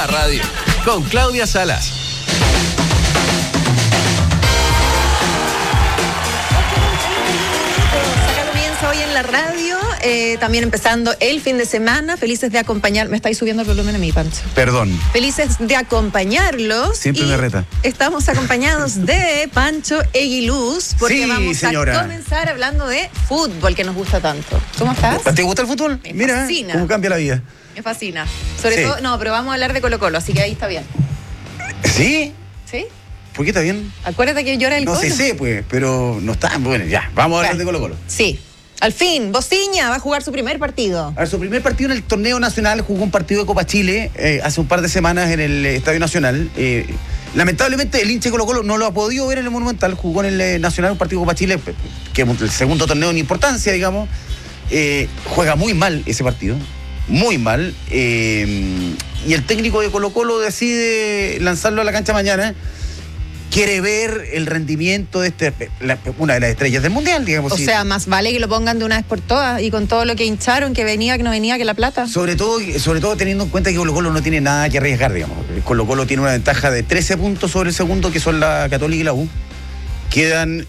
la radio, con Claudia Salas. Hoy en la radio, también empezando el fin de semana, felices de acompañar. Me estáis subiendo el volumen a mi Pancho. Perdón. Felices de acompañarlos. Siempre me reta. Estamos acompañados de Pancho Eguiluz, porque sí, vamos señora. a comenzar hablando de fútbol, que nos gusta tanto. ¿Cómo estás? ¿Te gusta el fútbol? Me Mira, fascina. cómo cambia la vida. Me fascina. Sobre todo, no, pero vamos a hablar de Colo-Colo, así que ahí está bien. ¿Sí? ¿Sí? ¿Por qué está bien? Acuérdate que llora el No Colo. sé, pues, pero no está. Bueno, ya, vamos a hablar de Colo-Colo. Sí. Al fin, Bociña va a jugar su primer partido. A ver, su primer partido en el torneo nacional, jugó un partido de Copa Chile hace un par de semanas en el Estadio Nacional. Lamentablemente el hincha de Colo-Colo no lo ha podido ver en el Monumental, jugó en el Nacional un partido de Copa Chile, que es el segundo torneo en importancia, digamos. Juega muy mal ese partido, muy mal. Y el técnico de Colo-Colo decide lanzarlo a la cancha mañana. Quiere ver el rendimiento de una de las estrellas del Mundial, digamos. O sea, más vale que lo pongan de una vez por todas y con todo lo que hincharon, que venía, que no venía, que la plata. Sobre todo teniendo en cuenta que Colo-Colo no tiene nada que arriesgar, digamos. Colo-Colo tiene una ventaja de 13 puntos sobre el segundo, que son la Católica y la U. Quedan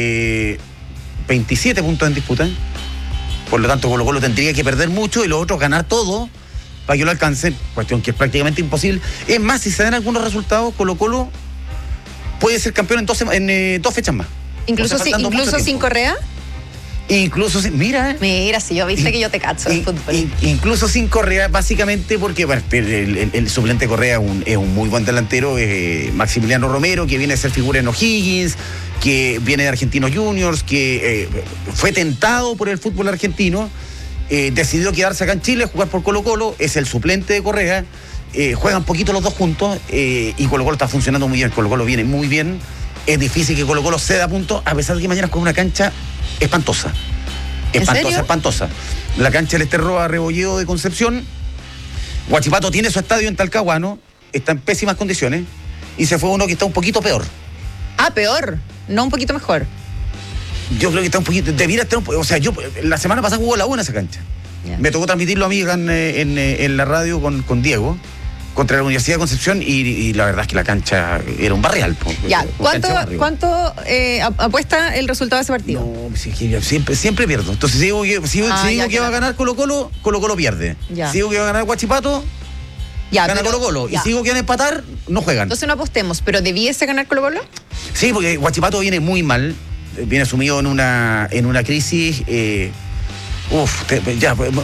27 puntos en disputa. Por lo tanto, Colo-Colo tendría que perder mucho y los otros ganar todo para que lo alcancen, cuestión que es prácticamente imposible. Es más, si se dan algunos resultados, Colo-Colo puede ser campeón en dos fechas más. Incluso, sin Correa. Incluso sin, mira, si yo viste que yo te cacho el fútbol. Incluso sin Correa, básicamente porque bueno, el suplente Correa es un muy buen delantero, Maximiliano Romero, que viene a ser figura en O'Higgins, que viene de Argentinos Juniors, que fue tentado por el fútbol argentino, decidió quedarse acá en Chile, jugar por Colo-Colo, es el suplente de Correa. Juegan poquito los dos juntos y Colo-Colo está funcionando muy bien. Colo-Colo viene muy bien. Es difícil que Colo-Colo ceda puntos, a pesar de que mañana con una cancha espantosa. Espantosa. La cancha del Esterroa Rebolledo de Concepción. Huachipato tiene su estadio en Talcahuano, está en pésimas condiciones y se fue uno que está un poquito peor. Ah, peor, no un poquito mejor. Yo creo que está un poquito. Debiera estar o sea, yo la semana pasada jugó la U en esa cancha. Yeah. Me tocó transmitirlo a mí en la radio con Diego, contra la Universidad de Concepción, y la verdad es que la cancha era un barrial. Ya, ¿cuánto apuesta el resultado de ese partido? No, siempre pierdo. Entonces, si digo que va a ganar Colo-Colo, Colo-Colo pierde. Ya. Si digo que va a ganar Huachipato, gana Colo-Colo. Y si digo que van a empatar, no juegan. Entonces no apostemos, ¿pero debiese ganar Colo-Colo? Sí, porque Huachipato viene muy mal, viene sumido en una crisis.